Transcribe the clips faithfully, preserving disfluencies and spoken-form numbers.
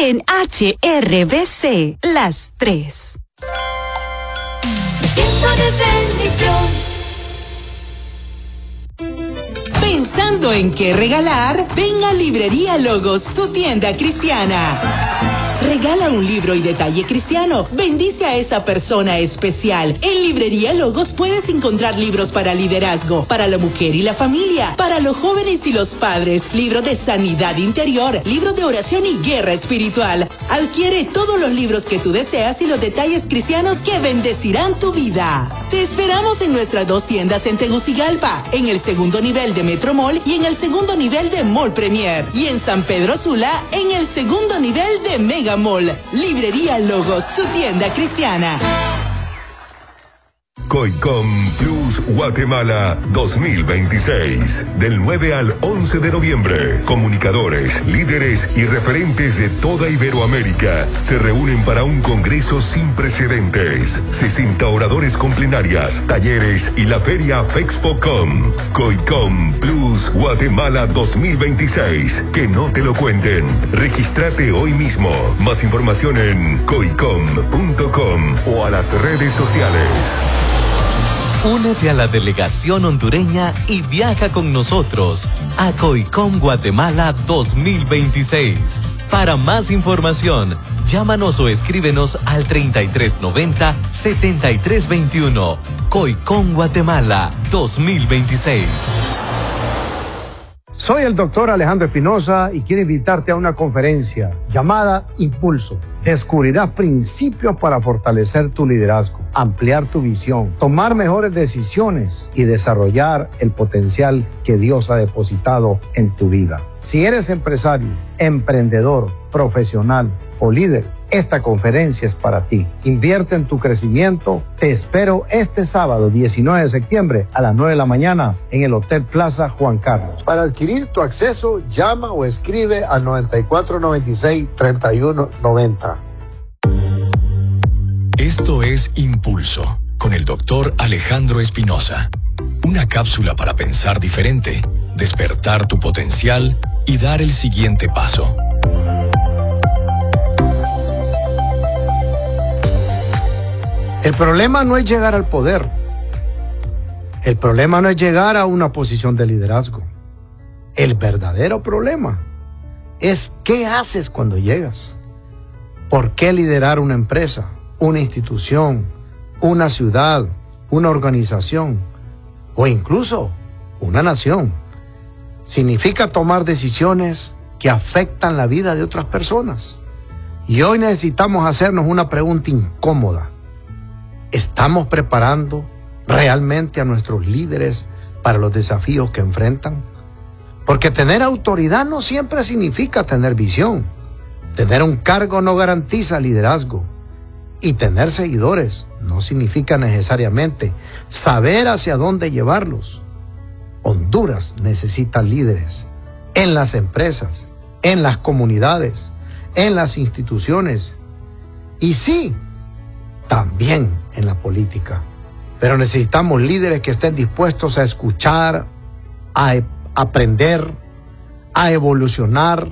en H R B C Las Tres. Tiempo de bendición. Pensando en qué regalar, ven a Librería Logos, tu tienda cristiana. Regala un libro y detalle cristiano. Bendice a esa persona especial. En Librería Logos puedes encontrar libros para liderazgo, para la mujer y la familia, para los jóvenes y los padres, libros de sanidad interior, libros de oración y guerra espiritual. Adquiere todos los libros que tú deseas y los detalles cristianos que bendecirán tu vida. Te esperamos en nuestras dos tiendas en Tegucigalpa, en el segundo nivel de Metro Mall y en el segundo nivel de Mall Premier. Y en San Pedro Sula, en el segundo nivel de Mega Mall. Librería Logos, tu tienda cristiana. COICOM Plus Guatemala dos mil veintiséis. Del nueve al once de noviembre, comunicadores, líderes y referentes de toda Iberoamérica se reúnen para un congreso sin precedentes. sesenta oradores con plenarias, talleres y la feria FEXPOCOM. COICOM Plus Guatemala dos mil veintiséis. Que no te lo cuenten. Regístrate hoy mismo. Más información en coicom punto com o a las redes sociales. Únete a la delegación hondureña y viaja con nosotros a COICOM Guatemala dos mil veintiséis. Para más información, llámanos o escríbenos al treinta y tres noventa, setenta y tres veintiuno. COICOM Guatemala dos mil veintiséis. Soy el doctor Alejandro Espinosa y quiero invitarte a una conferencia llamada Impulso. Descubrirás principios para fortalecer tu liderazgo, ampliar tu visión, tomar mejores decisiones y desarrollar el potencial que Dios ha depositado en tu vida. Si eres empresario, emprendedor, profesional o líder, esta conferencia es para ti. Invierte en tu crecimiento. Te espero este sábado diecinueve de septiembre a las nueve de la mañana en el Hotel Plaza Juan Carlos. Para adquirir tu acceso, llama o escribe al noventa y cuatro noventa y seis, treinta y uno noventa. Esto es Impulso, con el doctor Alejandro Espinosa. Una cápsula para pensar diferente, despertar tu potencial y dar el siguiente paso. El problema no es llegar al poder. El problema no es llegar a una posición de liderazgo. El verdadero problema es qué haces cuando llegas. ¿Por qué liderar una empresa, una institución, una ciudad, una organización o incluso una nación? Significa tomar decisiones que afectan la vida de otras personas. Y hoy necesitamos hacernos una pregunta incómoda. ¿Estamos preparando realmente a nuestros líderes para los desafíos que enfrentan? Porque tener autoridad no siempre significa tener visión. Tener un cargo no garantiza liderazgo. Y tener seguidores no significa necesariamente saber hacia dónde llevarlos. Honduras necesita líderes en las empresas, en las comunidades, en las instituciones. Y sí, también en la política. Pero necesitamos líderes que estén dispuestos a escuchar, a e- aprender, a evolucionar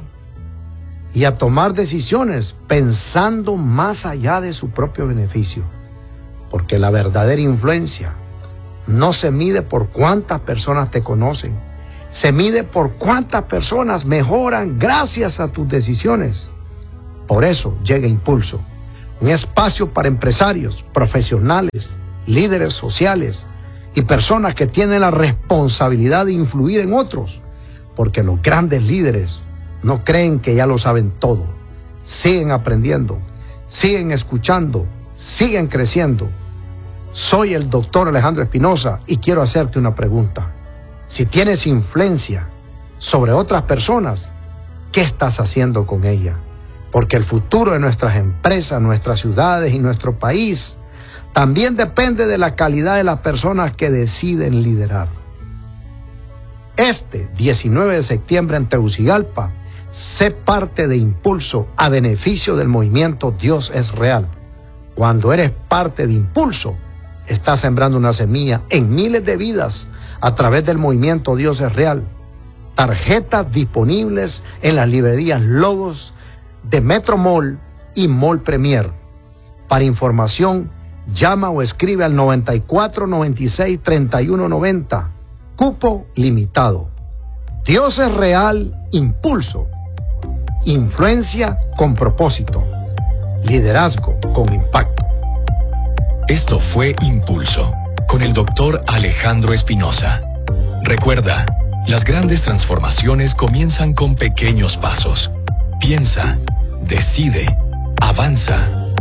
y a tomar decisiones pensando más allá de su propio beneficio. Porque la verdadera influencia no se mide por cuántas personas te conocen, se mide por cuántas personas mejoran gracias a tus decisiones. Por eso llega Impulso. Un espacio para empresarios, profesionales, líderes sociales y personas que tienen la responsabilidad de influir en otros, porque los grandes líderes no creen que ya lo saben todo. Siguen aprendiendo, siguen escuchando, siguen creciendo. Soy el doctor Alejandro Espinosa y quiero hacerte una pregunta. Si tienes influencia sobre otras personas, ¿qué estás haciendo con ella? Porque el futuro de nuestras empresas, nuestras ciudades y nuestro país también depende de la calidad de las personas que deciden liderar. Este diecinueve de septiembre en Tegucigalpa, sé parte de Impulso a beneficio del movimiento Dios es Real. Cuando eres parte de Impulso, estás sembrando una semilla en miles de vidas a través del movimiento Dios es Real. Tarjetas disponibles en las librerías Logos de Metromall y Mall Premier. Para información, llama o escribe al noventa y cuatro noventa y seis treinta y uno noventa. Cupo limitado. Dios es real, impulso. Influencia con propósito. Liderazgo con impacto. Esto fue Impulso, con el doctor Alejandro Espinosa. Recuerda, las grandes transformaciones comienzan con pequeños pasos. Piensa, decide, avanza.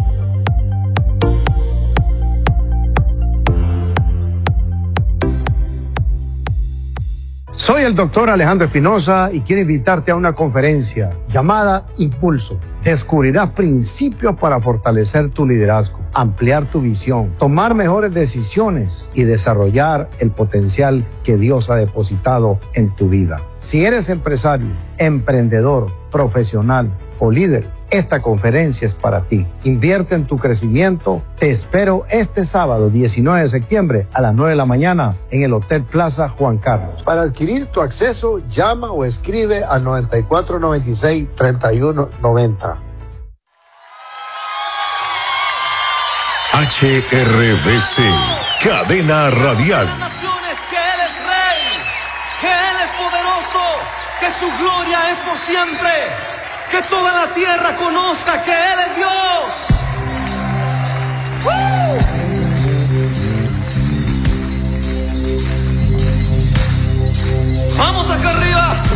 Soy el doctor Alejandro Espinosa y quiero invitarte a una conferencia llamada Impulso. Descubrirás principios para fortalecer tu liderazgo, ampliar tu visión, tomar mejores decisiones y desarrollar el potencial que Dios ha depositado en tu vida. Si eres empresario, emprendedor, profesional o líder, esta conferencia es para ti. Invierte en tu crecimiento. Te espero este sábado diecinueve de septiembre a las nueve de la mañana en el Hotel Plaza Juan Carlos. Para adquirir tu acceso, llama o escribe al noventa y cuatro noventa y seis treinta y uno noventa. H R B C, Cadena Radial. Que Él es Rey, que Él es poderoso, que su gloria es por siempre. Que toda la tierra conozca que Él es Dios. ¡Uh! Vamos acá arriba.